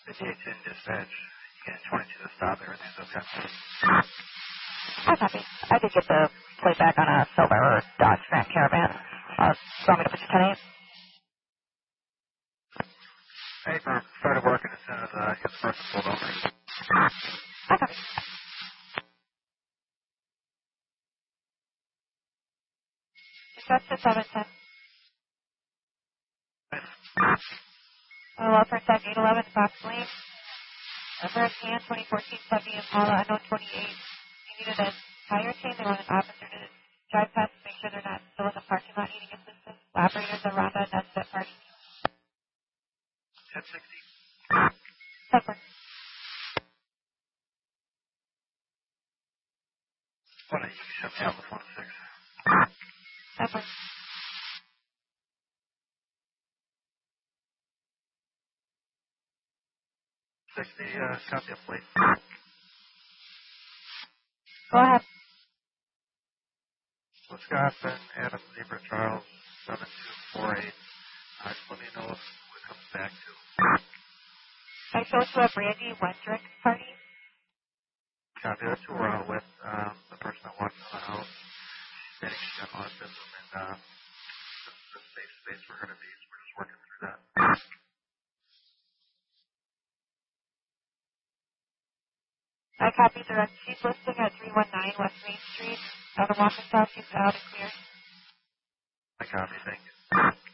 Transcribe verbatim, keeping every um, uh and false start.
fifty-eight ten dispatch. Unit twenty-two to stop. Everything's okay. I copy. I did get the plate back on a silver or Dodge Grand Caravan. Uh, you want me to put your ten eight? Hey, firm. Started working as soon as uh, the person pulled over. I copy. Dispatch to seven ten. Uh, Welfare Tech eight eleven, Fox Lane. Hurricane twenty fourteen Chevy Impala, unknown twenty-eight. You needed a tire change. They want an officer to drive past to make sure they're not still in the parking lot needing assistance. The operators are Rhonda, and that's that party. ten sixty. Pepper. Why don't you shut me out with one six? Pepper. sixty, uh, copy of plate. Go ahead. Wisconsin, Adam Zebra Charles, seven two four eight. Uh, just let me know if it comes back to. I show it to a Brandy Wendrick party. Copy, that's who we're out with. Um, the person that walked in the house, stating she got autism, and uh, this is the safe space for her to be, so we're just working through that. I copied the rest. She's listing at three one nine West Main Street. Out of Waukesha, she's out and clear. I copy, thank you.